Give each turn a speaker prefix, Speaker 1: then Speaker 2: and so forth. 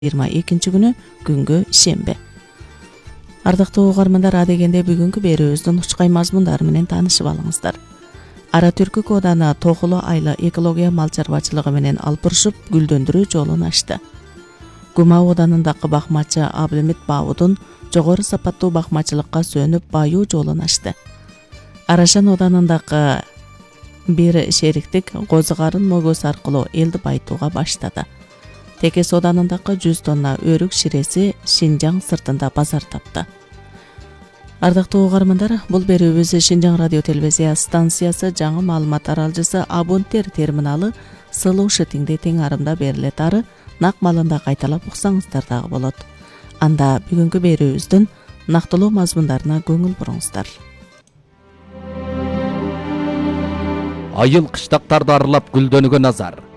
Speaker 1: 22 күнү күнгө шембе. Ардактуу угармандар, адегенде бүгүнкү берүүбүздүн учкай мазмундары менен таанышып алыңыздар. Ара Түркүк ооданы Тохулу айла экология мал чарбачылыгы менен алпурушуп гүлдөндүрүү жолун ачты. Гума ооданындагы бакмачы Абылмит Баудун жогору сапаттуу бакмачылыкка сөнүп баюу жолун ачты. Арашан ооданындагы бир шериктик Козугарын могусу аркылуу элди байытууга баштады. Текес ооданындагы 100 тонна өрүк ширеси Шинжаң сыртында базар тапты. Ардактуу угармандар, бул берүүбүз Шинжаң радио телевизия станциясы жаңы маалымат таралжысы Абунтер терминалы сылуу шытиңде тең арымда берилет ары нак малында кайталап уксаңыздар дагы болот. Анда бүгүнкү берүүбүздүн нактылуу мазмундарына көңүл буруңуздар.
Speaker 2: Айыл кыштактарды аралап гүлдөнүүгө назар.